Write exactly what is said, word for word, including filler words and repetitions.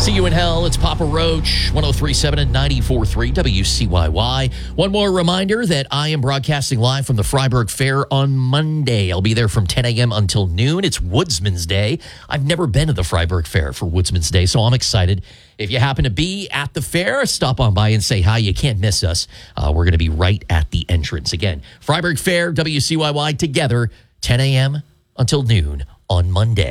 See you in hell. It's Papa Roach, one oh three point seven and ninety-four point three W C Y Y. One more reminder that I am broadcasting live from the Freiburg Fair on Monday. I'll be there from ten a.m. until noon. It's Woodsman's Day. I've never been to the Freiburg Fair for Woodsman's Day, so I'm excited. If you happen to be at the fair, stop on by and say hi. You can't miss us. Uh, we're going to be right at the entrance. Again, Freiburg Fair, W C Y Y together, ten a.m. until noon on Monday.